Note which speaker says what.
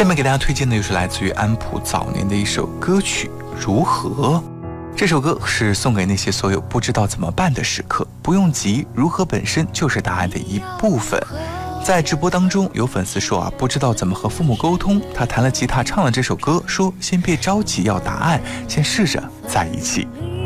Speaker 1: 下面给大家推荐的又是来自于安普早年的一首歌曲《如何》。这首歌是送给那些所有不知道怎么办的时刻，不用急，如何本身就是答案的一部分。在直播当中，有粉丝说不知道怎么和父母沟通，他弹了吉他唱了这首歌，说先别着急要答案，先试着在一起。